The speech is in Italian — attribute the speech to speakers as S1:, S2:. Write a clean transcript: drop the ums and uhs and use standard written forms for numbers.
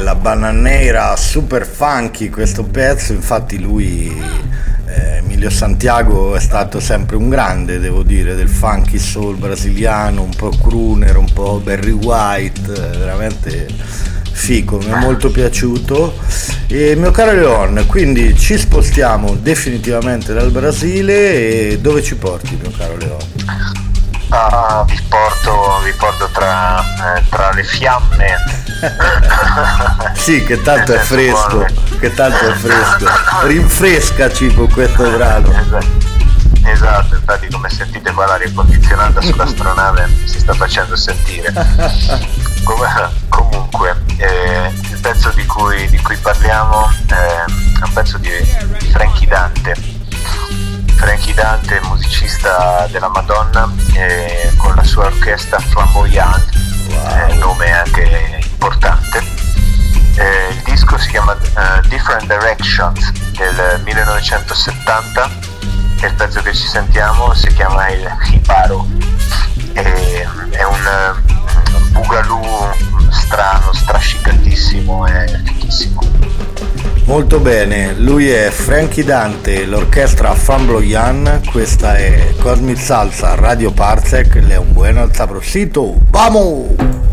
S1: la Bananeira, super funky questo pezzo, infatti lui, Emilio Santiago, è stato sempre un grande, devo dire, del funky soul brasiliano, un po' crooner, un po' Barry White, veramente fico, mi è molto piaciuto. E mio caro Leon, quindi ci spostiamo definitivamente dal Brasile, e dove ci porti, mio caro Leon?
S2: Vi porto tra le fiamme.
S1: Sì, che tanto è fresco, rinfrescaci con questo brano.
S2: Esatto, infatti come sentite qua l'aria condizionata sull'astronave si sta facendo sentire. Comunque il pezzo di cui parliamo è un pezzo di Frankie Dante. Frankie Dante, musicista della Madonna, con la sua orchestra Flamboyant, nome anche importante. Il disco si chiama Different Directions del 1970 e il pezzo che ci sentiamo si chiama il Jiparo. È un boogaloo strano, strascicatissimo e fichissimo.
S1: Molto bene, lui è Frankie Dante, l'orchestra Flamboyant, questa è Cosmic Salsa Radio Parsec, le un buon alzaprosito, vamos!